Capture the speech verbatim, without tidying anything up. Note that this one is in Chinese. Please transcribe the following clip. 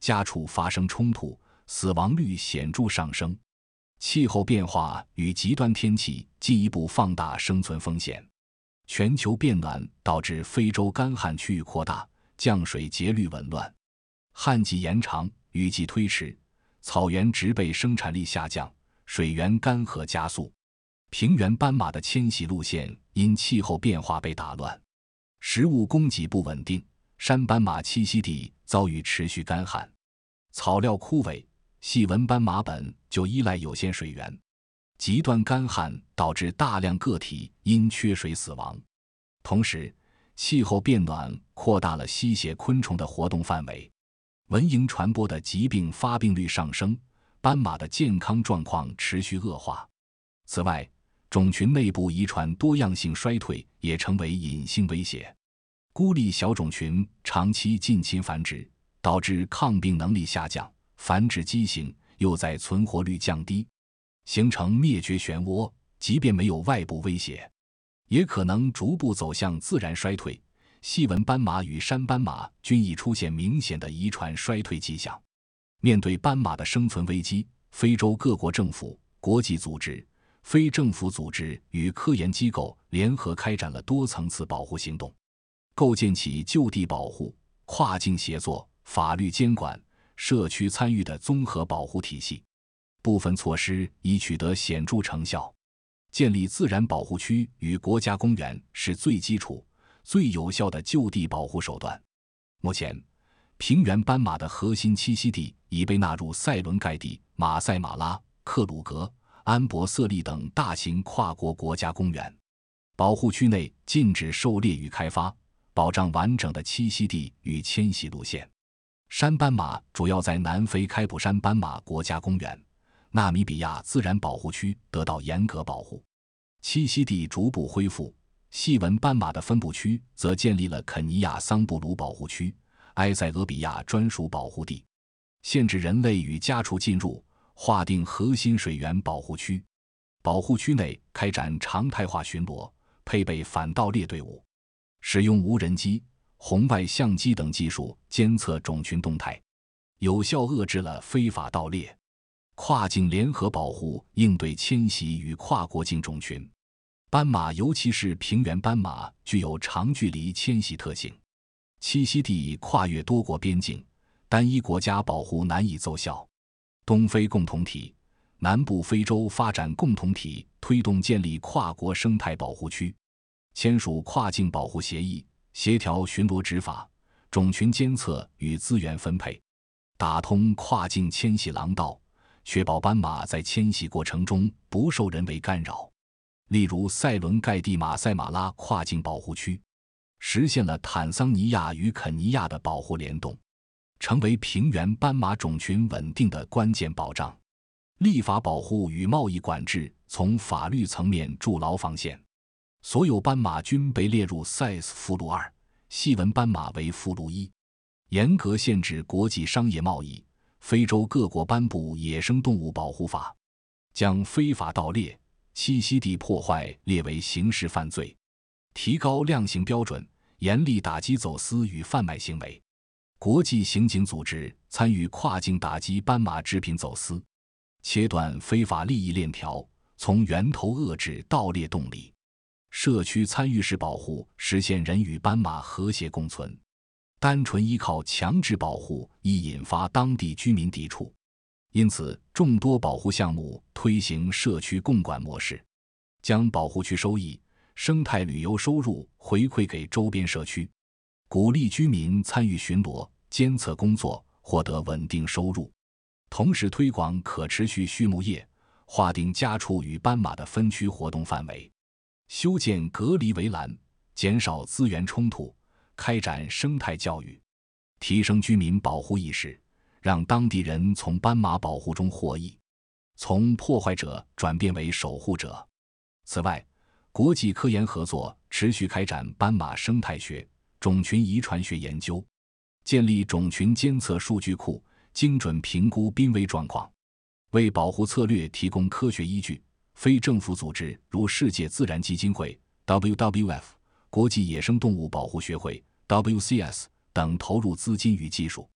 家畜发生冲突，死亡率显著上升。气候变化与极端天气进一步放大生存风险。全球变暖导致非洲干旱区域扩大，降水节律紊乱，旱季延长，雨季推迟，草原植被生产力下降，水源干涸加速。平原斑马的迁徙路线因气候变化被打乱，食物供给不稳定，山斑马栖息地遭遇持续干旱，草料枯萎，细纹斑马本就依赖有限水源。极端干旱导致大量个体因缺水死亡。同时，气候变暖扩大了吸血昆虫的活动范围，蚊蝇传播的疾病发病率上升，斑马的健康状况持续恶化。此外，种群内部遗传多样性衰退也成为隐性威胁。孤立小种群长期近亲繁殖，导致抗病能力下降，繁殖畸形又在存活率降低，形成灭绝漩涡。即便没有外部威胁，也可能逐步走向自然衰退。细纹斑马与山斑马均已出现明显的遗传衰退迹象。面对斑马的生存危机，非洲各国政府、国际组织、非政府组织与科研机构联合开展了多层次保护行动，构建起就地保护、跨境协作、法律监管、社区参与的综合保护体系。部分措施已取得显著成效。建立自然保护区与国家公园是最基础、最有效的就地保护手段。目前，平原斑马的核心栖息地已被纳入塞伦盖蒂、马赛马拉、克鲁格、安博瑟利等大型跨国国家公园。保护区内禁止狩猎与开发，保障完整的栖息地与迁徙路线。山斑马主要在南非开普山斑马国家公园、纳米比亚自然保护区得到严格保护，栖息地逐步恢复。细纹斑马的分布区则建立了肯尼亚桑布鲁保护区、埃塞俄比亚专属保护地，限制人类与家畜进入，划定核心水源保护区。保护区内开展常态化巡逻，配备反盗猎队伍，使用无人机、红外相机等技术监测种群动态，有效遏制了非法盗猎。跨境联合保护应对迁徙与跨国境种群。斑马，尤其是平原斑马，具有长距离迁徙特性，栖息地跨越多国边境，单一国家保护难以奏效。东非共同体、南部非洲发展共同体推动建立跨国生态保护区，签署跨境保护协议，协调巡逻执法、种群监测与资源分配，打通跨境迁徙廊道，确保斑马在迁徙过程中不受人为干扰。例如，塞伦盖蒂马赛马拉跨境保护区实现了坦桑尼亚与肯尼亚的保护联动，成为平原斑马种群稳定的关键保障。立法保护与贸易管制从法律层面筑牢防线，所有斑马均被列入 C I S 附录二，细纹斑马为附录一，严格限制国际商业贸易。非洲各国颁布野生动物保护法，将非法盗猎、栖息地破坏列为刑事犯罪，提高量刑标准，严厉打击走私与贩卖行为。国际刑警组织参与跨境打击斑马制品走私，切断非法利益链条，从源头遏制盗猎动力。社区参与式保护实现人与斑马和谐共存，单纯依靠强制保护易引发当地居民抵触。因此，众多保护项目推行社区共管模式，将保护区收益、生态旅游收入回馈给周边社区，鼓励居民参与巡逻、监测工作，获得稳定收入。同时推广可持续畜牧业，划定家畜与斑马的分区活动范围，修建隔离围栏，减少资源冲突，开展生态教育，提升居民保护意识，让当地人从斑马保护中获益，从破坏者转变为守护者。此外，国际科研合作持续开展斑马生态学、种群遗传学研究，建立种群监测数据库，精准评估濒危状况，为保护策略提供科学依据。非政府组织如世界自然基金会 （W W F）、国际野生动物保护学会 （W C S） 等投入资金与技术，